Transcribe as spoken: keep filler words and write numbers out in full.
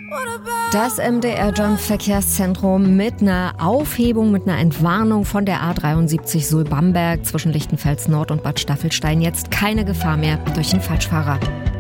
Das M D R-Jump-Verkehrszentrum mit einer Aufhebung, mit einer Entwarnung von der A dreiundsiebzig Suhl-Bamberg zwischen Lichtenfels Nord und Bad Staffelstein. Jetzt keine Gefahr mehr durch den Falschfahrer.